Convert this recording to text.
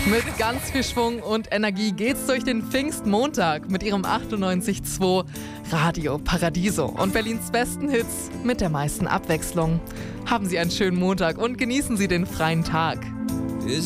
Mit ganz viel Schwung und Energie geht's durch den Pfingstmontag mit ihrem 98.2 Radio Paradiso und Berlins besten Hits mit der meisten Abwechslung. Haben Sie einen schönen Montag und genießen Sie den freien Tag.